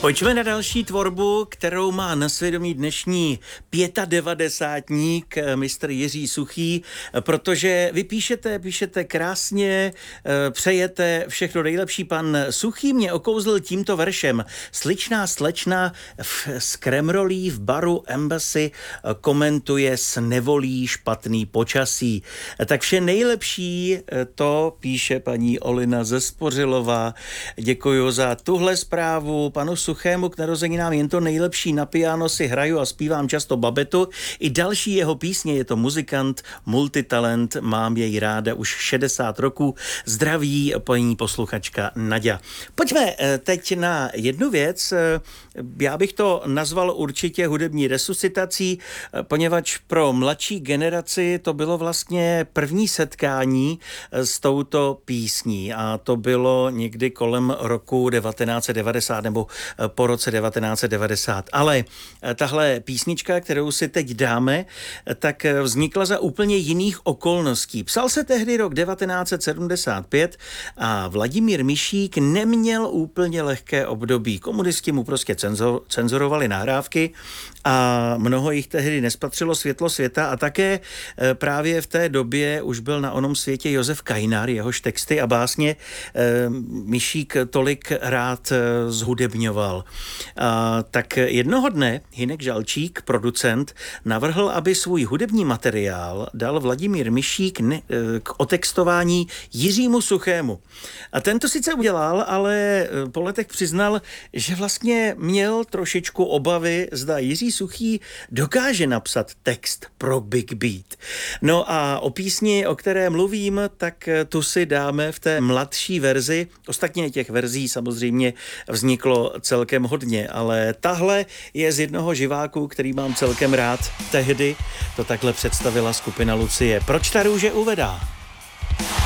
Pojďme na další tvorbu, kterou má na svědomí dnešní 95-ník mistr Jiří Suchý, protože vy píšete krásně, přejete všechno nejlepší. Pan Suchý mě okouzl tímto veršem. Sličná slečna s kremrolí v baru Embassy komentuje s nevolí špatný počasí. Tak vše nejlepší, to píše paní Olina ze Spořilova. Děkuji za tuhle zprávu panu Suchému k narozeninám. Jen to nejlepší, na piano si hraju a zpívám často babetu. I další jeho písně, je to muzikant, multitalent, mám jej ráda už 60 roků. Zdraví paní posluchačka Naďa. Pojďme teď na jednu věc. Já bych to nazval určitě hudební resuscitací, poněvadž pro mladší generaci to bylo vlastně první setkání s touto písní a to bylo někdy kolem roku 1990 nebo po roce 1990. Ale tahle písnička, kterou si teď dáme, tak vznikla za úplně jiných okolností. Psal se tehdy rok 1975 a Vladimír Mišík neměl úplně lehké období. Komunisti mu prostě cenzurovali nahrávky a mnoho jich tehdy nespatřilo světlo světa a také právě v té době už byl na onom světě Josef Kajnar, jehož texty a básně Mišík tolik rád zhudebňoval. Tak jednoho dne Hynek Žalčík, producent, navrhl, aby svůj hudební materiál dal Vladimír Mišík k otextování Jiřímu Suchému. A ten to sice udělal, ale po letech přiznal, že vlastně měl trošičku obavy, zda Jiří Suchý dokáže napsat text pro Big Beat. No a o písni, o které mluvím, tak tu si dáme v té mladší verzi. Ostatně těch verzí samozřejmě vzniklo celkem hodně, ale tahle je z jednoho živáku, který mám celkem rád. Tehdy to takhle představila skupina Lucie. Proč ta růže uvedá?